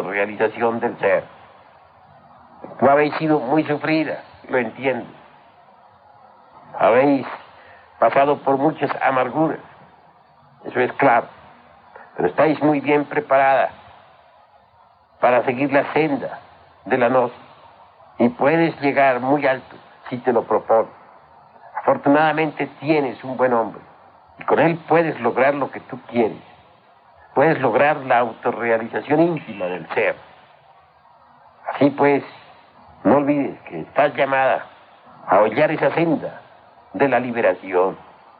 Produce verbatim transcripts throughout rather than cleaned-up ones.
autorrealización del ser. Tú habéis sido muy sufrida, lo entiendo. Habéis pasado por muchas amarguras, eso es claro, pero estáis muy bien preparada para seguir la senda de la gnosis y puedes llegar muy alto si te lo propones. Afortunadamente tienes un buen hombre y con él puedes lograr lo que tú quieres. Puedes lograr la autorrealización íntima del ser. Así pues, no olvides que estás llamada a hollar esa senda de la liberación.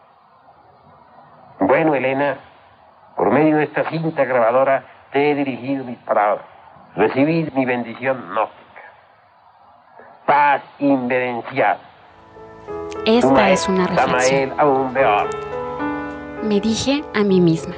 Bueno, Elena, por medio de esta cinta grabadora te he dirigido mis palabras. Recibid mi bendición gnóstica. Paz inverencial. Esta es una reflexión. Me dije a mí misma.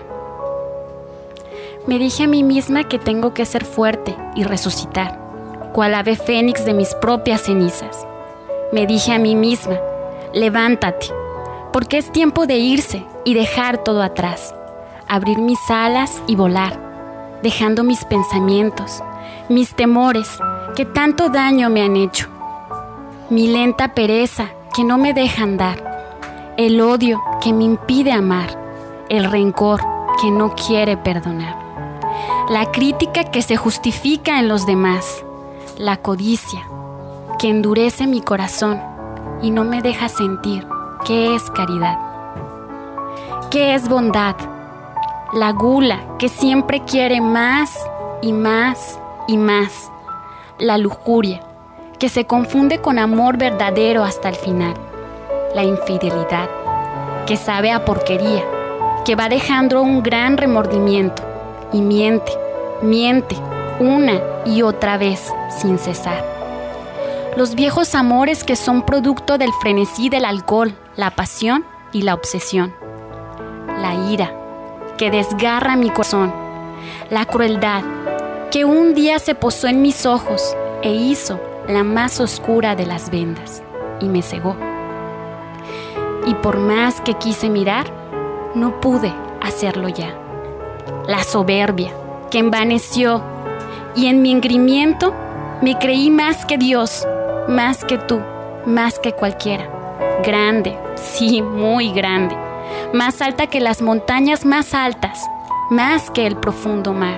Me dije a mí misma que tengo que ser fuerte y resucitar, cual ave fénix de mis propias cenizas. Me dije a mí misma, levántate, porque es tiempo de irse y dejar todo atrás, abrir mis alas y volar, dejando mis pensamientos, mis temores que tanto daño me han hecho, mi lenta pereza que no me deja andar, el odio que me impide amar, el rencor que no quiere perdonar, la crítica que se justifica en los demás, la codicia que endurece mi corazón y no me deja sentir qué es caridad, qué es bondad, la gula que siempre quiere más y más y más, la lujuria que se confunde con amor verdadero hasta el final, la infidelidad que sabe a porquería, que va dejando un gran remordimiento y miente, miente una y otra vez sin cesar. Los viejos amores que son producto del frenesí del alcohol, la pasión y la obsesión. La ira que desgarra mi corazón, la crueldad que un día se posó en mis ojos e hizo la más oscura de las vendas y me cegó. Y por más que quise mirar, no pude hacerlo ya. La soberbia que envaneció y en mi engrimiento me creí más que Dios, más que tú, más que cualquiera. Grande, sí, muy grande. Más alta que las montañas más altas, más que el profundo mar.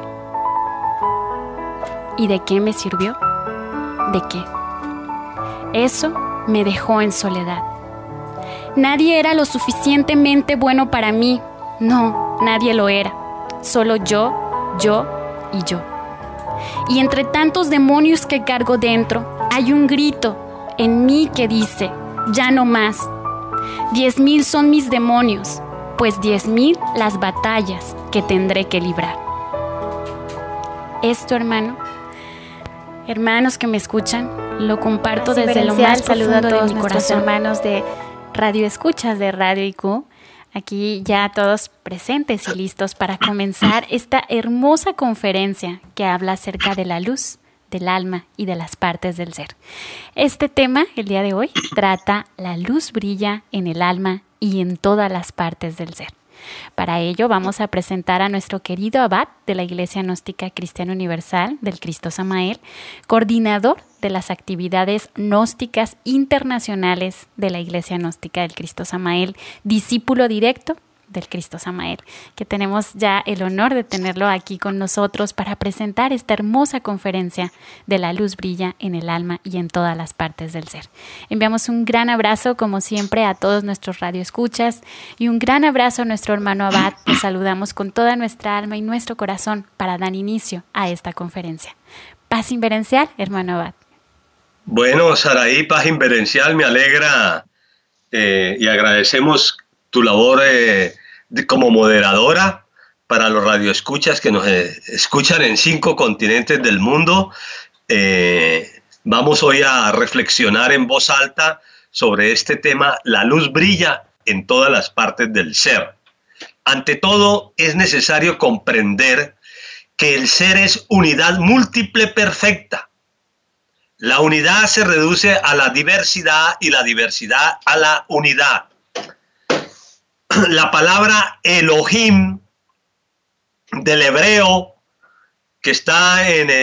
¿Y de qué me sirvió? ¿De qué? Eso me dejó en soledad. Nadie era lo suficientemente bueno para mí. No, nadie lo era. Solo yo, yo y yo. Y entre tantos demonios que cargo dentro, hay un grito en mí que dice, ya no más. Diez mil son mis demonios, pues diez mil las batallas que tendré que librar. Esto, hermano, hermanos que me escuchan, lo comparto Así desde lo más profundo a todos de mi nuestros corazón. hermanos de Radio Escuchas de Radio I Q. Aquí ya todos presentes y listos para comenzar esta hermosa conferencia que habla acerca de la luz, del alma y de las partes del ser. Este tema, el día de hoy, trata la luz brilla en el alma y en todas las partes del ser. Para ello vamos a presentar a nuestro querido abad de la Iglesia Gnóstica Cristiana Universal del Cristo Samael, coordinador de las actividades gnósticas internacionales de la Iglesia Gnóstica del Cristo Samael, discípulo directo del Cristo Samael, que tenemos ya el honor de tenerlo aquí con nosotros para presentar esta hermosa conferencia de la luz brilla en el alma y en todas las partes del ser. Enviamos un gran abrazo, como siempre, a todos nuestros radioescuchas y un gran abrazo a nuestro hermano abad. Los saludamos con toda nuestra alma y nuestro corazón para dar inicio a esta conferencia. Paz inverencial, hermano abad. Bueno, Saraí, paz inverencial, me alegra eh, y agradecemos tu labor eh, de, como moderadora para los radioescuchas que nos eh, escuchan en cinco continentes del mundo. Eh, vamos hoy a reflexionar en voz alta sobre este tema, la luz brilla en todas las partes del ser. Ante todo, es necesario comprender que el ser es unidad múltiple perfecta. La unidad se reduce a la diversidad y la diversidad a la unidad. La palabra Elohim del hebreo que está en